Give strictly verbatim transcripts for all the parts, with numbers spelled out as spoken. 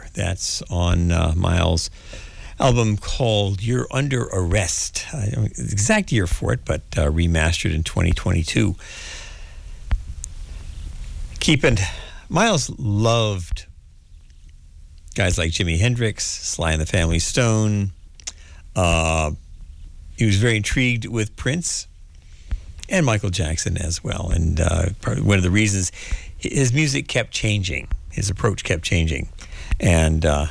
Forever. That's on uh, Miles' album called You're Under Arrest. I don't know the exact year for it, but uh, remastered in twenty twenty-two. Keeping, Miles loved guys like Jimi Hendrix, Sly and the Family Stone. Uh, he was very intrigued with Prince and Michael Jackson as well. And uh, probably one of the reasons his music kept changing, his approach kept changing. And uh,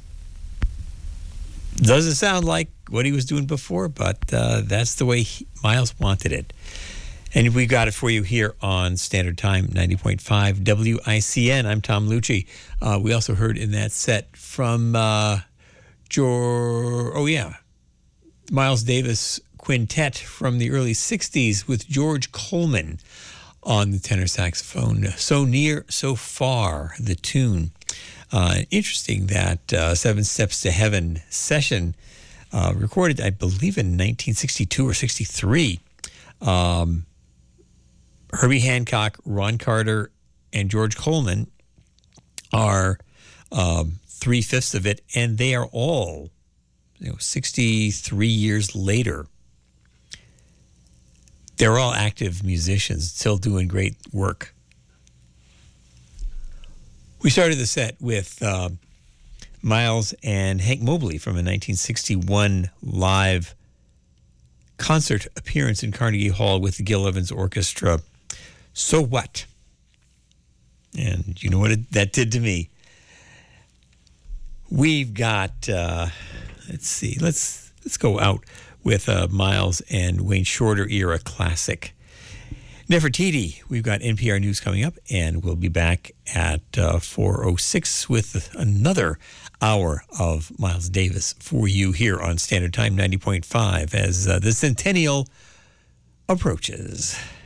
doesn't sound like what he was doing before, but uh, that's the way he, Miles wanted it. And we got it for you here on Standard Time, ninety point five W I C N. I'm Tom Lucci. Uh, we also heard in that set from uh, George, oh yeah, Miles Davis Quintet from the early sixties with George Coleman on the tenor saxophone. So Near, So Far, the tune. Uh, interesting that uh, Seven Steps to Heaven session uh, recorded, I believe, in nineteen sixty-two or sixty-three. Um, Herbie Hancock, Ron Carter, and George Coleman are um, three-fifths of it, and they are all, you know, sixty-three years later. They're all active musicians, still doing great work. We started the set with uh, Miles and Hank Mobley from a nineteen sixty-one live concert appearance in Carnegie Hall with the Gil Evans Orchestra. So What? And you know what it, that did to me? We've got, uh, let's see, let's let's go out with uh, Miles and Wayne Shorter era classic. Nefertiti, we've got N P R News coming up, and we'll be back at uh, four oh six with another hour of Miles Davis for you here on Standard Time ninety point five as uh, the centennial approaches.